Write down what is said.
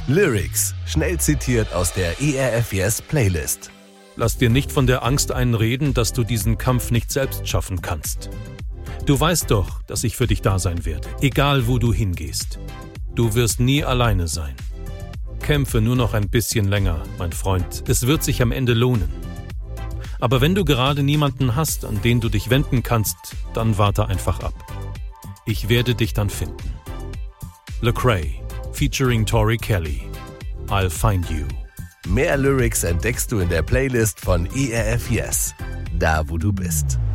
Lyrics, schnell zitiert aus der ERF Yes Playlist. Lass dir nicht von der Angst einreden, dass du diesen Kampf nicht selbst schaffen kannst. Du weißt doch, dass ich für dich da sein werde, egal wo du hingehst. Du wirst nie alleine sein. Kämpfe nur noch ein bisschen länger, mein Freund. Es wird sich am Ende lohnen. Aber wenn du gerade niemanden hast, an den du dich wenden kannst, dann warte einfach ab. Ich werde dich dann finden. Lecrae, featuring Tori Kelly. I'll find you. Mehr Lyrics entdeckst du in der Playlist von ERF Yes, da wo du bist.